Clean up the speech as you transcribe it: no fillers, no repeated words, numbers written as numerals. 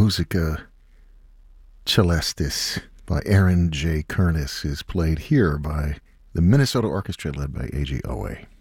Musica Celestis by Aaron J. Kernis is played here by the Minnesota Orchestra led by A.J. Owe.